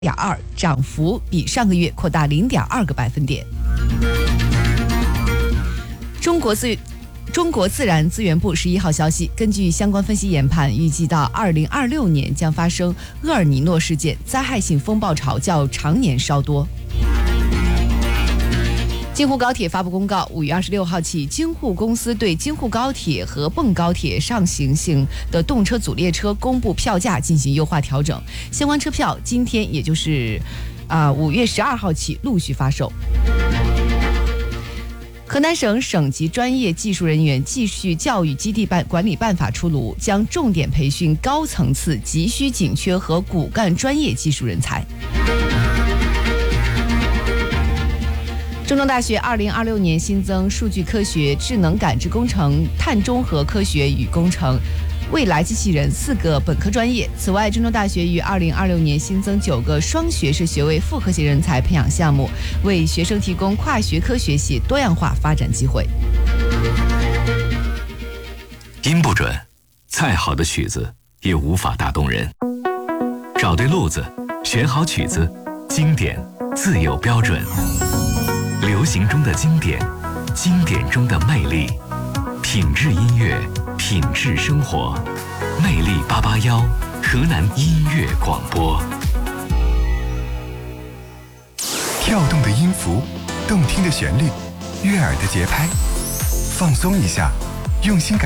0.2%，涨幅比上个月扩大0.2个百分点。中国自然资源部11号消息，根据相关分析研判，预计到2026年将发生厄尔尼诺事件，灾害性风暴潮较常年稍多。京沪高铁发布公告，5月26号起，京沪公司对京沪高铁和泵高铁上行性的动车组列车公布票价进行优化调整，相关车票今天也就是5月12号起陆续发售。河南省省级专业技术人员继续教育基地管理办法出炉，将重点培训高层次、急需紧缺和骨干专业技术人才。中东大学2026年新增数据科学、智能感知工程、碳中和科学与工程、未来机器人4个本科专业。此外，中东大学于2026年新增9个双学士学位复合型人才培养项目，为学生提供跨学科学习多样化发展机会。 音不准，再好的曲子也无法打动人。找对路子，选好曲子，经典自有标准。流行中的经典，经典中的魅力，品质音乐，品质生活。魅力881，河南音乐广播。 跳动的音符，动听的旋律，悦耳的节拍，放松一下，用心感